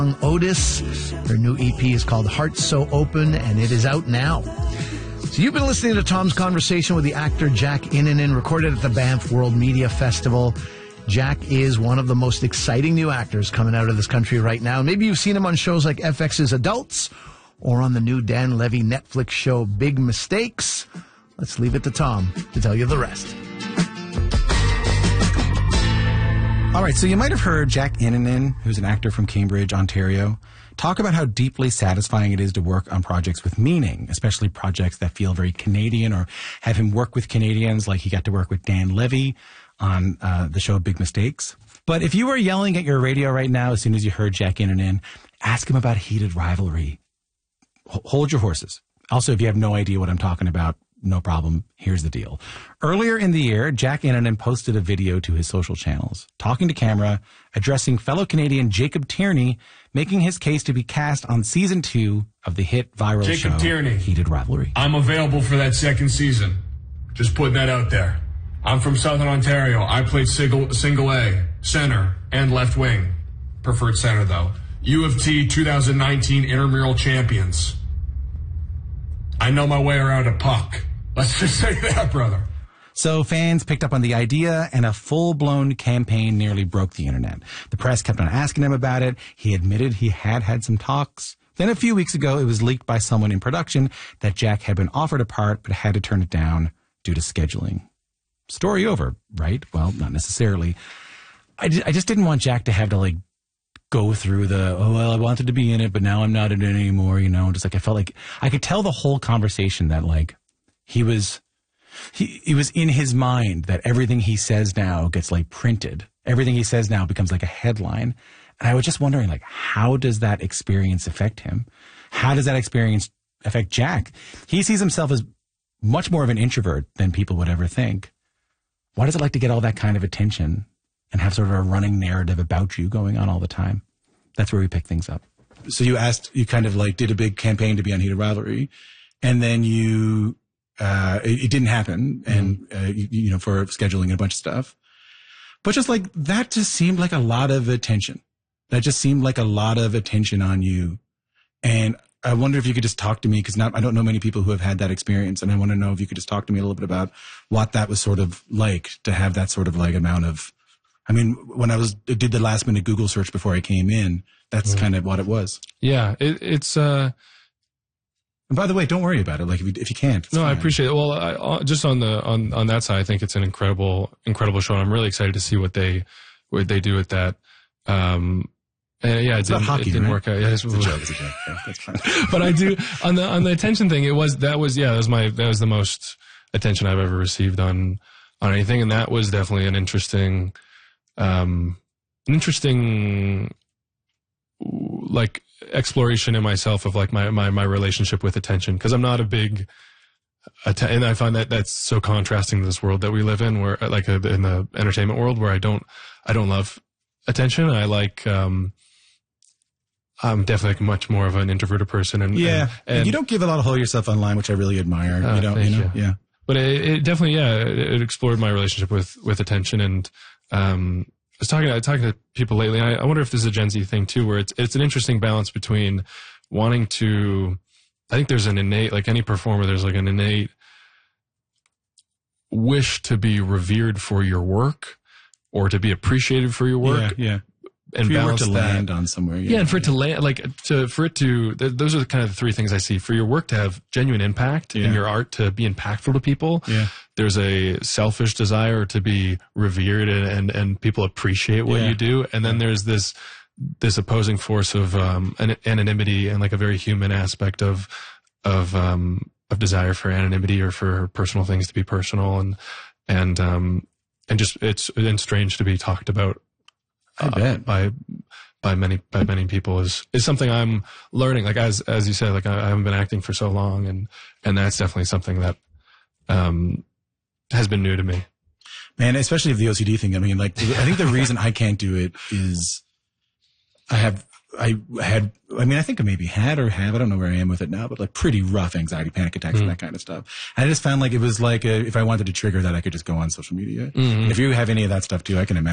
Otis. Her new EP is called Heart So Open, and it is out now. So you've been listening to Tom's conversation with the actor Jack Innanen, recorded at the Banff World Media Festival. Jack is one of the most exciting new actors coming out of this country right now. Maybe you've seen him on shows like FX's Adults or on the new Dan Levy Netflix show Big Mistakes. Let's leave it to Tom to tell you the rest. All right, so you might have heard Jack Innanen, who's an actor from Cambridge, Ontario, talk about how deeply satisfying it is to work on projects with meaning, especially projects that feel very Canadian, or have him work with Canadians, like he got to work with Dan Levy on the show Big Mistakes. But if you were yelling at your radio right now as soon as you heard Jack Innanen, ask him about Heated Rivalry. Hold your horses. Also, if you have no idea what I'm talking about, no problem. Here's the deal. Earlier in the year, Jack Innanen posted a video to his social channels, talking to camera, addressing fellow Canadian Jacob Tierney, making his case to be cast on season 2 of the hit viral Jacob show Tierney. Heated Rivalry. I'm available for that second season. Just putting that out there. I'm from Southern Ontario. I played single A, center, and left wing. Preferred center, though. U of T 2019 intramural champions. I know my way around a puck. Let's just say that, brother. So fans picked up on the idea, and a full-blown campaign nearly broke the internet. The press kept on asking him about it. He admitted he had some talks. Then a few weeks ago, it was leaked by someone in production that Jack had been offered a part but had to turn it down due to scheduling. Story over, right? Well, not necessarily. I just didn't want Jack to have to, go through I wanted to be in it, but now I'm not in it anymore, Just I felt like I could tell the whole conversation that, he was in his mind that everything he says now gets printed. Everything he says now becomes like a headline. And I was just wondering, how does that experience affect him? How does that experience affect Jack? He sees himself as much more of an introvert than people would ever think. What is it like to get all that kind of attention and have sort of a running narrative about you going on all the time? That's where we pick things up. So you kind of did a big campaign to be on Heated Rivalry, and then it didn't happen, and for scheduling and a bunch of stuff. But just that just seemed like a lot of attention. That just seemed like a lot of attention on you. And I wonder if you could just talk to me, because I don't know many people who have had that experience, and I want to know if you could just talk to me a little bit about what that was sort of like to have that sort of amount of. I mean, when I did the last minute Google search before I came in, that's kind of what it was. Yeah, it's. And by the way, don't worry about it. If you can't. No, fine. I appreciate it. Well, just on that side, I think it's an incredible show. And I'm really excited to see what they do with that. And yeah, it didn't work out. Yeah, it's a joke. Yeah, that's fine. But I do on the attention thing. That was the most attention I've ever received on anything, and that was definitely an interesting exploration in myself of my relationship with attention, because I'm not a big and I find that that's so contrasting to this world that we live in, where in the entertainment world, where I don't love attention. I'm definitely much more of an introverted person, and you don't give a lot of yourself online, which I really admire. Yeah. But it definitely it explored my relationship with attention, and I was talking to people lately, and I wonder if this is a Gen Z thing too, where it's an interesting balance between wanting to. I think there's an innate, like any performer, there's an innate wish to be revered for your work or to be appreciated for your work. Yeah. And for your work balance to land on somewhere. Yeah, and for it to land, those are the kind of the three things I see. For your work to have genuine impact and your art to be impactful to people, there's a selfish desire to be revered and people appreciate what you do. And then there's this opposing force of anonymity and a very human aspect of desire for anonymity or for personal things to be personal, and just it's strange to be talked about. I bet by many people is something I'm learning. As you said, I haven't been acting for so long, and that's definitely something that has been new to me. Man, especially the OCD thing. I mean, I think the reason I can't do it is I think I maybe had or have, I don't know where I am with it now, but pretty rough anxiety, panic attacks, and that kind of stuff. And I just found it was if I wanted to trigger that, I could just go on social media. If you have any of that stuff too, I can imagine.